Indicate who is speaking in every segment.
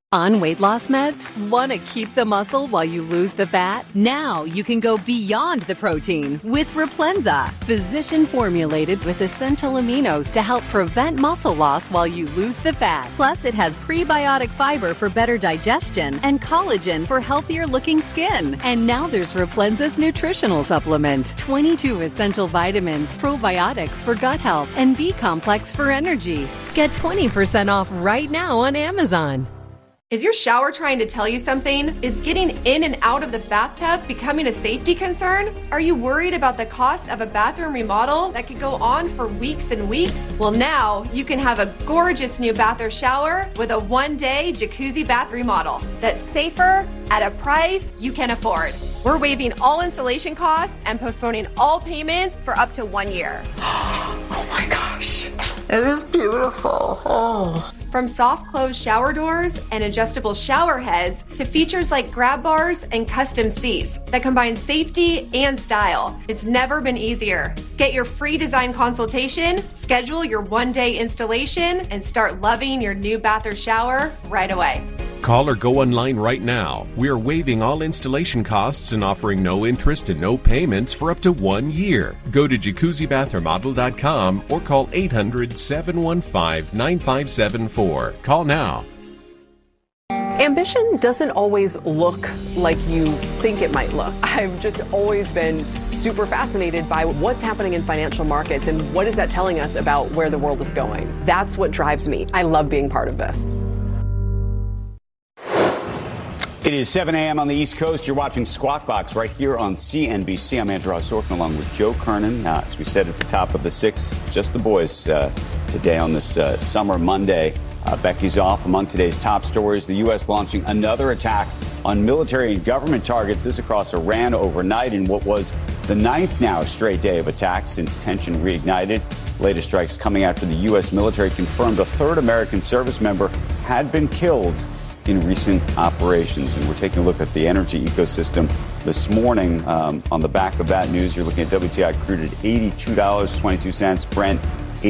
Speaker 1: On weight loss meds? Want to keep the muscle while you lose the fat? Now you can go beyond the protein with Replenza, physician formulated with essential aminos to help prevent muscle loss while you lose the fat. Plus, it has prebiotic fiber for better digestion and collagen for healthier looking skin. And now there's Replenza's nutritional supplement, 22 essential vitamins, probiotics for gut health, and B-complex for energy. Get 20% off right now on Amazon.
Speaker 2: Is your shower trying to tell you something? Is getting in and out of the bathtub becoming a safety concern? Are you worried about the cost of a bathroom remodel that could go on for weeks and weeks? Well, now you can have a gorgeous new bath or shower with a one-day jacuzzi bath remodel that's safer at a price you can afford. We're waiving all installation costs and postponing all payments for up to 1 year.
Speaker 3: Oh my gosh, it is beautiful. Oh.
Speaker 2: From soft close shower doors and adjustable shower heads to features like grab bars and custom seats that combine safety and style, it's never been easier. Get your free design consultation, schedule your one-day installation, and start loving your new bath or shower right away.
Speaker 4: Call or go online right now. We are waiving all installation costs and offering no interest and no payments for up to 1 year. Go to jacuzzibathremodel.com or call 800-715-9574. Call now.
Speaker 5: Ambition doesn't always look like you think it might look. I've just always been super fascinated by what's happening in financial markets and what is that telling us about where the world is going. That's what drives me. I love being part of this.
Speaker 6: It is 7 a.m. on the East Coast. You're watching Squawk Box right here on CNBC. I'm Andrew Sorkin along with Joe Kernan. As we said at the top of the six, just the boys today on this summer Monday. Becky's off. Among today's top stories, the U.S. launching another attack on military and government targets. This across Iran overnight in what was the ninth now straight day of attacks since tension reignited. Latest strikes coming after the U.S. military confirmed a third American service member had been killed in recent operations. And we're taking a look at the energy ecosystem this morning. On the back of that news, you're looking at WTI crude at $82.22, Brent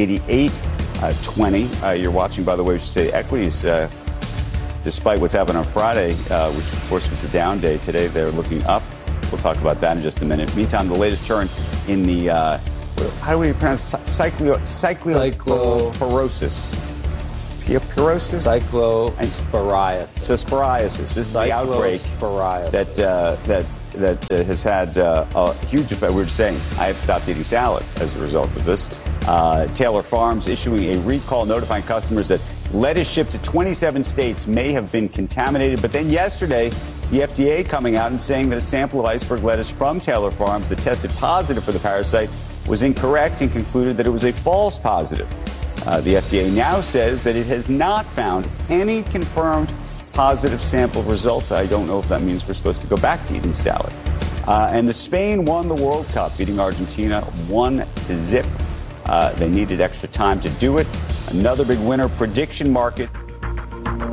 Speaker 6: $88.20. You're watching, by the way, we should say equities, despite what's happened on Friday, which of course was a down day. Today they're looking up. We'll talk about that in just a minute. Meantime, the latest turn in the, how do we pronounce cycloporosis? Pyrosis?
Speaker 7: Cyclosporiasis.
Speaker 6: So sporiasis. This is the outbreak that has had a huge effect. We were saying I have stopped eating salad as a result of this. Taylor Farms issuing a recall notifying customers that lettuce shipped to 27 states may have been contaminated. But then yesterday, the FDA coming out and saying that a sample of iceberg lettuce from Taylor Farms that tested positive for the parasite was incorrect and concluded that it was a false positive. The FDA now says that it has not found any confirmed positive sample results. I don't know if that means we're supposed to go back to eating salad. And the Spain won the World Cup, beating Argentina 1-0. They needed extra time to do it. Another big winner, prediction market.